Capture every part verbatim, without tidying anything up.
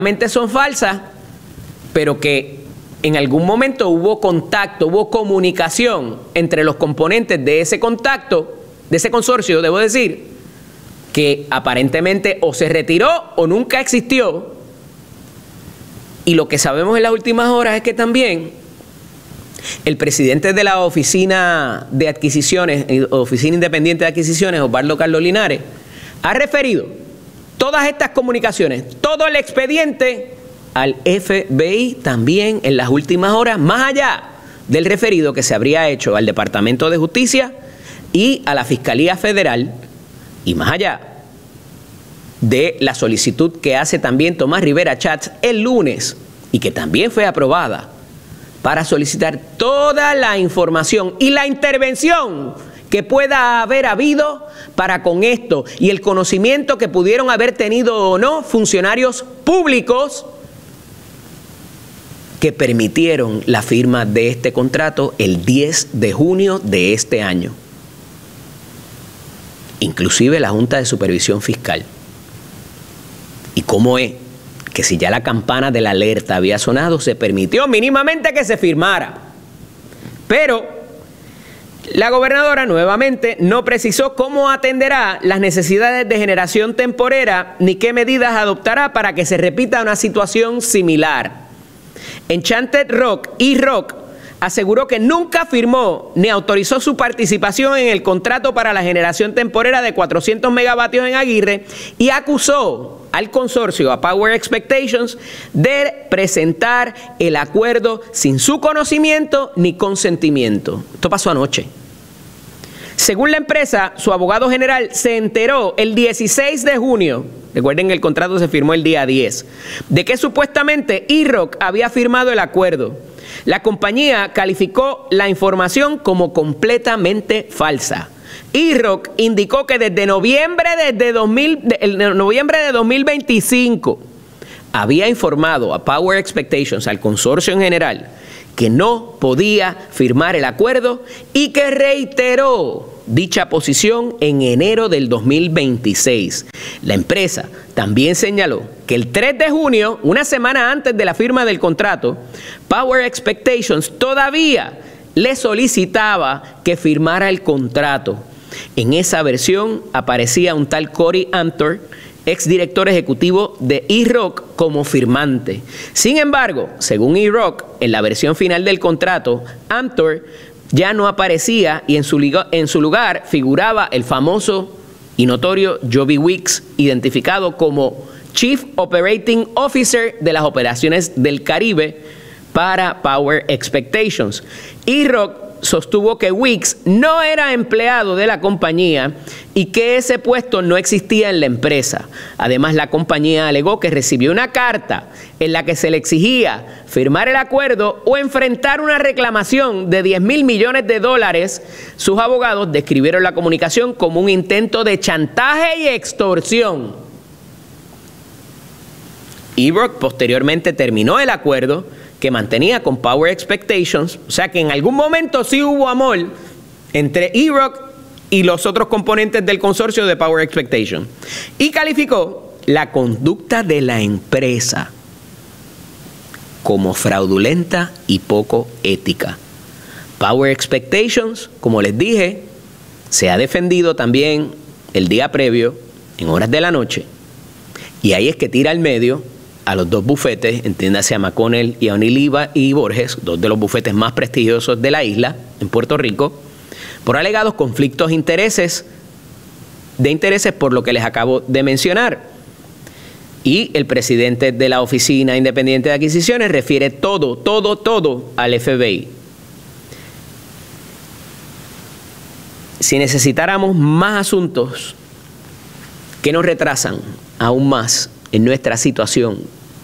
son falsas, pero que en algún momento hubo contacto, hubo comunicación entre los componentes de ese contacto, de ese consorcio, debo decir, que aparentemente o se retiró o nunca existió. Y lo que sabemos en las últimas horas es que también el presidente de la Oficina de Adquisiciones, Oficina Independiente de Adquisiciones, Osvaldo Carlos Linares, ha referido todas estas comunicaciones, todo el expediente al F B I también en las últimas horas, más allá del referido que se habría hecho al Departamento de Justicia y a la Fiscalía Federal, y más allá de la solicitud que hace también Tomás Rivera Chats el lunes y que también fue aprobada para solicitar toda la información y la intervención que pueda haber habido para con esto y el conocimiento que pudieron haber tenido o no funcionarios públicos que permitieron la firma de este contrato el diez de junio de este año. Inclusive la Junta de Supervisión Fiscal. ¿Y cómo es que si ya la campana de la alerta había sonado, se permitió mínimamente que se firmara? Pero la gobernadora nuevamente no precisó cómo atenderá las necesidades de generación temporera ni qué medidas adoptará para que se repita una situación similar. Enchanted Rock y Rock aseguró que nunca firmó ni autorizó su participación en el contrato para la generación temporera de cuatrocientos megavatios en Aguirre y acusó al consorcio, a Power Expectations, de presentar el acuerdo sin su conocimiento ni consentimiento. Esto pasó anoche. Según la empresa, su abogado general se enteró el dieciséis de junio, recuerden que el contrato se firmó el día diez, de que supuestamente E R O C había firmado el acuerdo. La compañía calificó la información como completamente falsa. E R O C indicó que desde noviembre, desde dos mil, de, el noviembre de dos mil veinticinco había informado a Power Expectations, al consorcio en general, que no podía firmar el acuerdo y que reiteró dicha posición en enero del dos mil veintiséis. La empresa también señaló que el tres de junio, una semana antes de la firma del contrato, Power Expectations todavía le solicitaba que firmara el contrato. En esa versión aparecía un tal Cory Amthor, exdirector ejecutivo de E R O C, como firmante. Sin embargo, según E R O C, en la versión final del contrato, Amthor ya no aparecía y en su, en su lugar figuraba el famoso y notorio Joby Weeks, identificado como Chief Operating Officer de las operaciones del Caribe para Power Expectations. E R O C sostuvo que Weeks no era empleado de la compañía y que ese puesto no existía en la empresa. Además, la compañía alegó que recibió una carta en la que se le exigía firmar el acuerdo o enfrentar una reclamación de diez mil millones de dólares. Sus abogados describieron la comunicación como un intento de chantaje y extorsión. E R O C posteriormente terminó el acuerdo que mantenía con Power Expectations, o sea que en algún momento sí hubo amor entre E R O C y los otros componentes del consorcio de Power Expectations, y calificó la conducta de la empresa como fraudulenta y poco ética. Power Expectations, como les dije, se ha defendido también el día previo, en horas de la noche, y ahí es que tira al medio a los dos bufetes, entiéndase a McConnell y a O'Neill y Borges, dos de los bufetes más prestigiosos de la isla, en Puerto Rico, por alegados conflictos de intereses, de intereses por lo que les acabo de mencionar. Y el presidente de la Oficina Independiente de Adquisiciones refiere todo, todo, todo al F B I. Si necesitáramos más asuntos que nos retrasan aún más en nuestra situación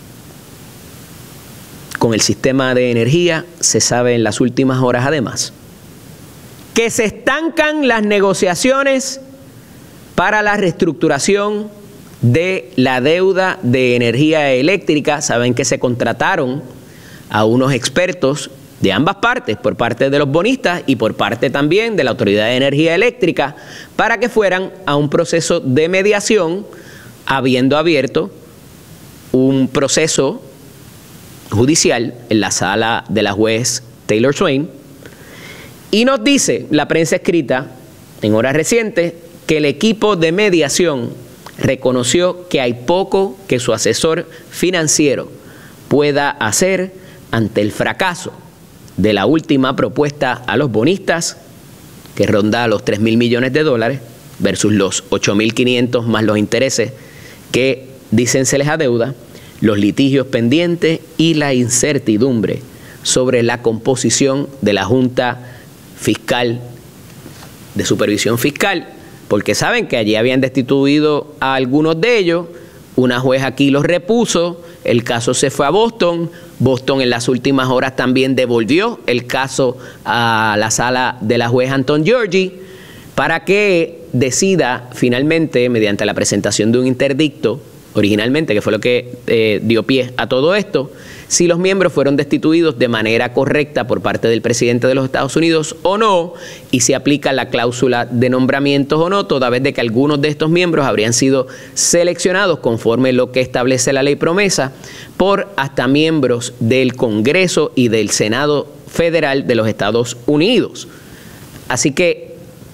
con el sistema de energía, se sabe en las últimas horas además que se estancan las negociaciones para la reestructuración de la deuda de energía eléctrica. Saben que se contrataron a unos expertos de ambas partes, por parte de los bonistas y por parte también de la Autoridad de Energía Eléctrica, para que fueran a un proceso de mediación, habiendo abierto un proceso judicial en la sala de la juez Taylor Swain y nos dice la prensa escrita en horas recientes que el equipo de mediación reconoció que hay poco que su asesor financiero pueda hacer ante el fracaso de la última propuesta a los bonistas, que ronda los tres mil millones de dólares versus los ocho mil quinientos más los intereses que dicen se les adeuda, los litigios pendientes y la incertidumbre sobre la composición de la Junta Fiscal de Supervisión Fiscal, porque saben que allí habían destituido a algunos de ellos, una juez aquí los repuso, el caso se fue a Boston, Boston en las últimas horas también devolvió el caso a la sala de la juez Anton Georgi para que decida finalmente, mediante la presentación de un interdicto, originalmente, que fue lo que eh, dio pie a todo esto, si los miembros fueron destituidos de manera correcta por parte del presidente de los Estados Unidos o no, y si aplica la cláusula de nombramientos o no, toda vez de que algunos de estos miembros habrían sido seleccionados conforme lo que establece la ley promesa por hasta miembros del Congreso y del Senado Federal de los Estados Unidos. Así que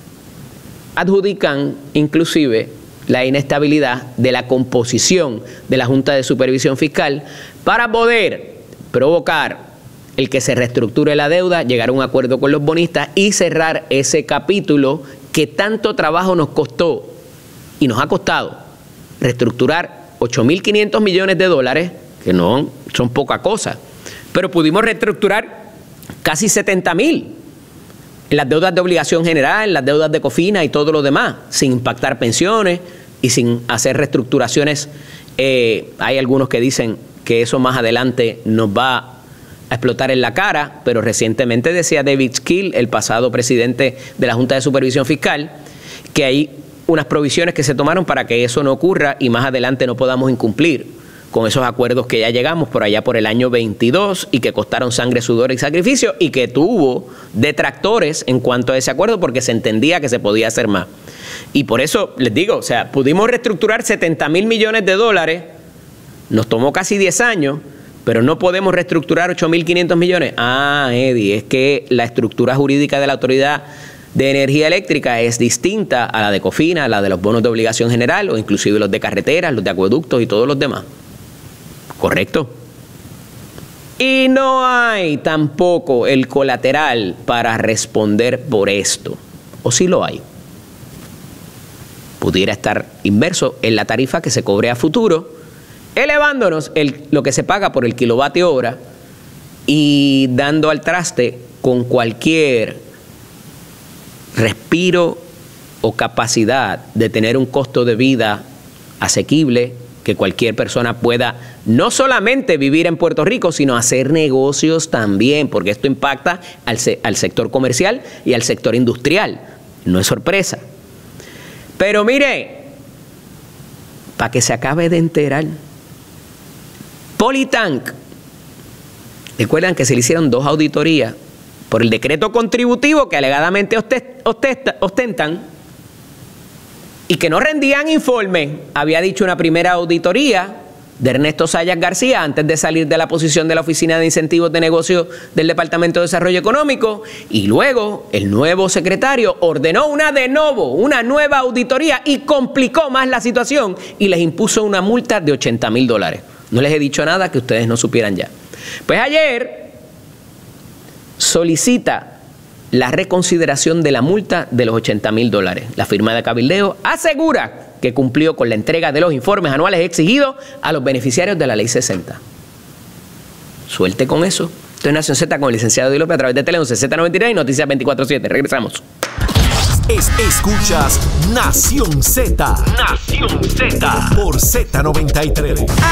adjudican inclusive la inestabilidad de la composición de la Junta de Supervisión Fiscal para poder provocar el que se reestructure la deuda, llegar a un acuerdo con los bonistas y cerrar ese capítulo que tanto trabajo nos costó y nos ha costado reestructurar ocho mil quinientos millones de dólares, que no son poca cosa, pero pudimos reestructurar casi setenta mil en las deudas de obligación general, las deudas de COFINA y todo lo demás, sin impactar pensiones y sin hacer reestructuraciones. Eh, hay algunos que dicen que eso más adelante nos va a explotar en la cara, pero recientemente decía David Skill, el pasado presidente de la Junta de Supervisión Fiscal, que hay unas provisiones que se tomaron para que eso no ocurra y más adelante no podamos incumplir con esos acuerdos que ya llegamos por allá por el año veintidós y que costaron sangre, sudor y sacrificio y que tuvo detractores en cuanto a ese acuerdo porque se entendía que se podía hacer más. Y por eso les digo, o sea, pudimos reestructurar setenta mil millones de dólares, nos tomó casi diez años, pero no podemos reestructurar ocho mil quinientos millones. Ah, Eddie, es que la estructura jurídica de la Autoridad de Energía Eléctrica es distinta a la de COFINA, a la de los bonos de obligación general o inclusive los de carreteras, los de acueductos y todos los demás. ¿Correcto? Y no hay tampoco el colateral para responder por esto. ¿O sí lo hay? Pudiera estar inverso en la tarifa que se cobre a futuro, elevándonos el, lo que se paga por el kilovatio hora y dando al traste con cualquier respiro o capacidad de tener un costo de vida asequible, que cualquier persona pueda no solamente vivir en Puerto Rico, sino hacer negocios también, porque esto impacta al, se al sector comercial y al sector industrial. No es sorpresa. Pero mire, para que se acabe de enterar, Politank, recuerdan que se le hicieron dos auditorías por el decreto contributivo que alegadamente ostenta, ostentan, y que no rendían informe. Había dicho una primera auditoría de Ernesto Sayas García antes de salir de la posición de la Oficina de Incentivos de Negocios del Departamento de Desarrollo Económico, y luego el nuevo secretario ordenó una de nuevo, una nueva auditoría y complicó más la situación y les impuso una multa de ochenta mil dólares. No les he dicho nada que ustedes no supieran ya. Pues ayer solicita la reconsideración de la multa de los ochenta mil dólares. La firma de cabildeo asegura que cumplió con la entrega de los informes anuales exigidos a los beneficiarios de la Ley sesenta. Suelte con eso. Esto es Nación Z con el licenciado Eddie López a través de Tele once Z noventa y tres y Noticias veinticuatro siete. Regresamos. Es, escuchas Nación Z. Nación Z. Por Z noventa y tres.